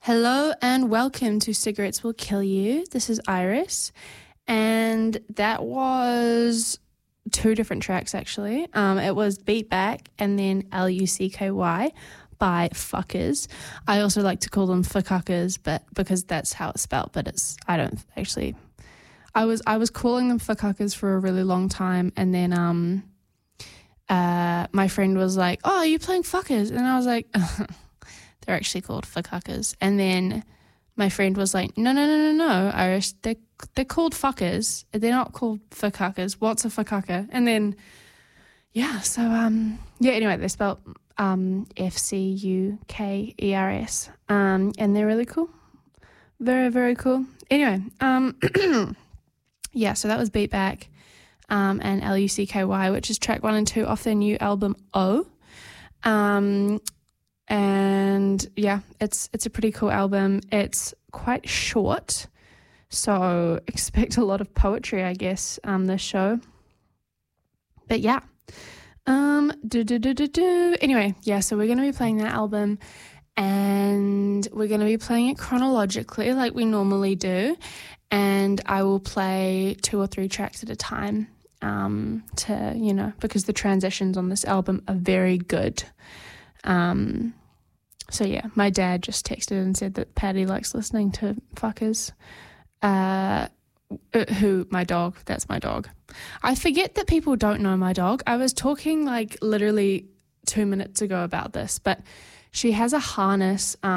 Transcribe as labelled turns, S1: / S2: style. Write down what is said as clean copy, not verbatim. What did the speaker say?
S1: Hello and welcome to Cigarettes Will Kill You. This is Iris, and that was two different tracks actually. It was Beat Back and then Lucky by Fuckers. I also like to call them Fuckers, but because that's how it's spelled. But I don't actually. I was calling them Fuckers for a really long time, and then my friend was like, "Oh, are you playing Fuckers?" And I was like. They're actually called fuckers. And then my friend was like, no, Iris, they're called fuckers. They're not called fuckers. What's a fucker? And then, anyway, they're spelled Fuckers. And they're really cool. Very, very cool. Anyway, so that was Beat Back and Lucky, which is track 1 and 2 off their new album, O. And yeah, it's a pretty cool album. It's quite short, so expect a lot of poetry, I guess, this show. But yeah, anyway, so we're going to be playing that album, and we're going to be playing it chronologically like we normally do, and I will play 2 or 3 tracks at a time, because the transitions on this album are very good. So yeah, my dad just texted and said that Patty likes listening to Fuckers. My dog, that's my dog. I forget that people don't know my dog. I was talking like literally 2 minutes ago about this, but she has a harness,